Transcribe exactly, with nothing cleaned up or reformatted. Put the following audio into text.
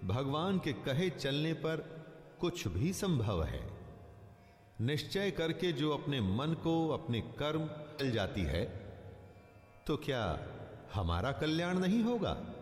भगवान के कहे चलने पर कुछ भी संभव है। निश्चय करके जो अपने मन को अपने कर्म चल जाती है, तो क्या हमारा कल्याण नहीं होगा?